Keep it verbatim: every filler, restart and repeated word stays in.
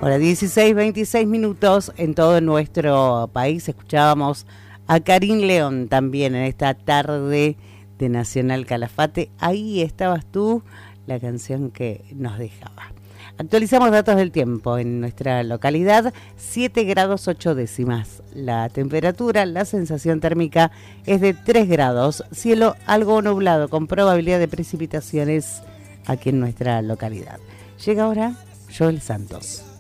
Ahora dieciséis, veintiséis minutos en todo nuestro país. Escuchábamos a Karin León también en esta tarde de Nacional Calafate. Ahí estabas tú, la canción que nos dejaba. Actualizamos datos del tiempo en nuestra localidad, siete grados ocho décimas. La temperatura, la sensación térmica es de tres grados, cielo algo nublado con probabilidad de precipitaciones aquí en nuestra localidad. Llega ahora Joel Santos.